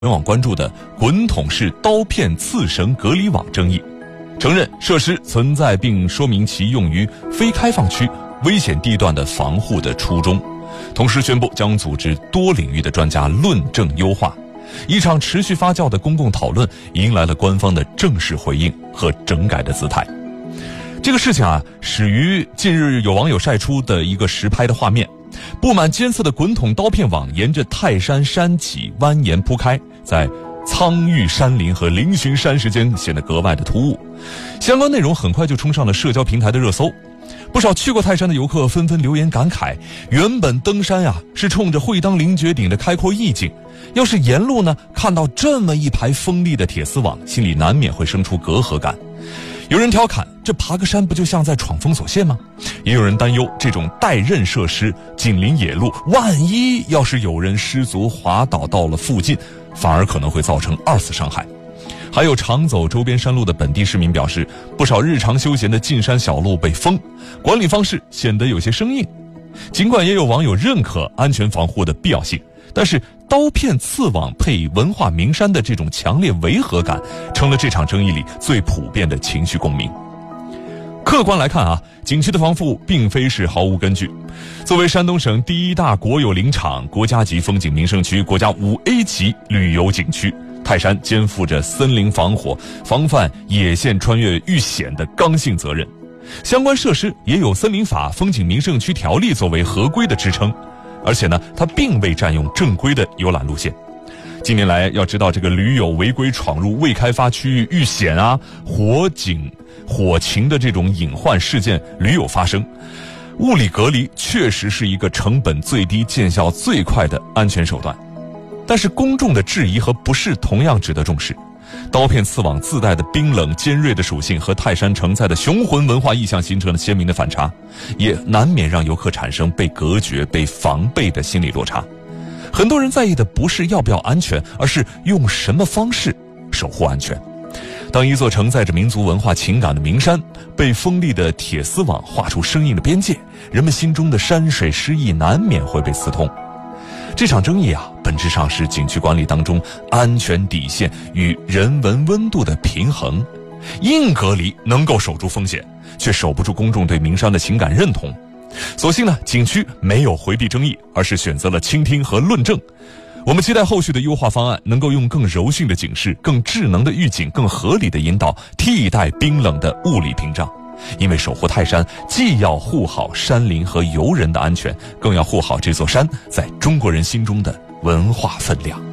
网关注的滚筒式刀片刺绳隔离网争议，承认设施存在并说明其用于非开放区危险地段的防护的初衷，同时宣布将组织多领域的专家论证优化。一场持续发酵的公共讨论迎来了官方的正式回应和整改的姿态。这个事情始于近日有网友晒出的一个实拍的画面，布满尖刺的滚筒刀片网沿着泰山山脊蜿蜒铺开，在苍郁山林和嶙峋山石间显得格外的突兀。相关内容很快就冲上了社交平台的热搜，不少去过泰山的游客纷纷留言感慨，原本登山是冲着会当凌绝顶的开阔意境，要是沿路看到这么一排锋利的铁丝网，心里难免会生出隔阂感。有人调侃，这爬个山不就像在闯封锁线吗？也有人担忧，这种带刃设施紧邻野路，万一要是有人失足滑倒到了附近，反而可能会造成二次伤害。还有常走周边山路的本地市民表示，不少日常休闲的进山小路被封，管理方式显得有些生硬。尽管也有网友认可安全防护的必要性，但是刀片刺网配文化名山的这种强烈违和感，成了这场争议里最普遍的情绪共鸣。客观来看景区的防护并非是毫无根据。作为山东省第一大国有林场、国家级风景名胜区、国家5A 级旅游景区，泰山肩负着森林防火、防范野线穿越遇险的刚性责任。相关设施也有森林法、风景名胜区条例作为合规的支撑，而且它并未占用正规的游览路线。近年来，要知道这个驴友违规闯入未开发区域遇险火情的这种隐患事件屡有发生，物理隔离确实是一个成本最低、见效最快的安全手段。但是公众的质疑和不适同样值得重视。刀片刺网自带的冰冷尖锐的属性和泰山承载的雄浑文化意象形成了鲜明的反差，也难免让游客产生被隔绝、被防备的心理落差。很多人在意的不是要不要安全，而是用什么方式守护安全。当一座承载着民族文化情感的名山被锋利的铁丝网画出生硬的边界，人们心中的山水诗意难免会被刺痛。这场争议本质上是景区管理当中安全底线与人文温度的平衡。硬隔离能够守住风险，却守不住公众对名山的情感认同。所幸景区没有回避争议，而是选择了倾听和论证。我们期待后续的优化方案能够用更柔性的警示、更智能的预警、更合理的引导替代冰冷的物理屏障。因为守护泰山既要护好山林和游人的安全，更要护好这座山在中国人心中的文化分量。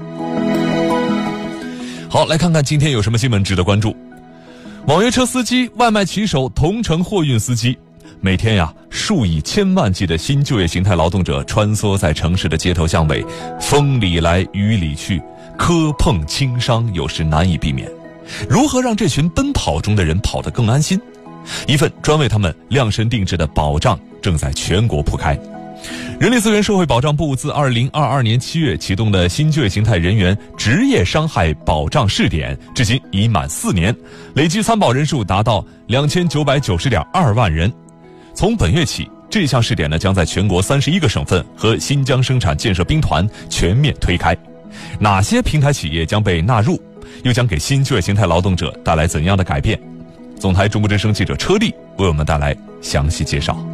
好，来看看今天有什么新闻值得关注。网约车司机、外卖骑手、同城货运司机，每天数以千万计的新就业形态劳动者穿梭在城市的街头巷尾，风里来雨里去，磕碰轻伤有时难以避免。如何让这群奔跑中的人跑得更安心？一份专为他们量身定制的保障正在全国铺开。人力资源社会保障部自2022年7月启动的新就业形态人员职业伤害保障试点，至今已满4年，累计参保人数达到2990.2万人。从本月起，这项试点将在全国31个省份和新疆生产建设兵团全面推开。哪些平台企业将被纳入，又将给新就业形态劳动者带来怎样的改变？总台中国之声记者车丽为我们带来详细介绍。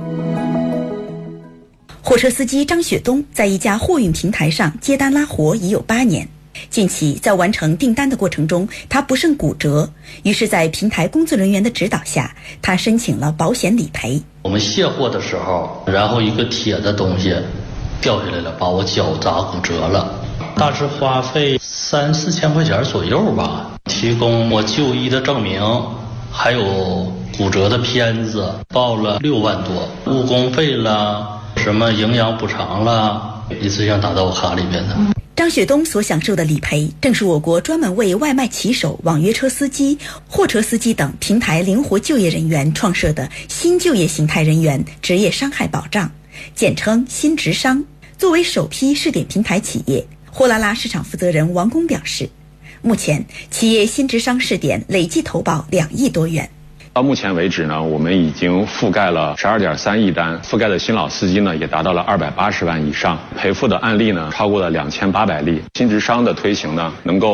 货车司机张雪东在一家货运平台上接单拉活已有8年。近期在完成订单的过程中，他不慎骨折，于是在平台工作人员的指导下，他申请了保险理赔。 我们卸货的时候，然后一个铁的东西掉下来了，把我脚砸骨折了，大致花费3-4千块钱左右吧。提供我就医的证明，还有骨折的片子，报了6万多，误工费了，什么营养补偿了，一次性打到我卡里边的。 张雪东所享受的理赔，正是我国专门为外卖骑手、网约车司机、货车司机等平台灵活就业人员创设的新就业形态人员职业伤害保障，简称新职伤。作为首批试点平台企业，货拉拉市场负责人王工表示，目前企业新职伤试点累计投保2亿多元。 到目前为止呢，我们已经覆盖了12.3亿单，覆盖的新老司机呢也达到了280万以上，赔付的案例呢超过了2800例。新职商的推行呢，能够